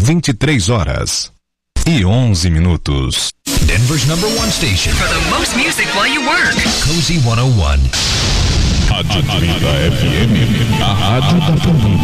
23h11. Denver's #1 station for the most music while you work. Cozy 101. Rádio Trinta FM, a rádio da família.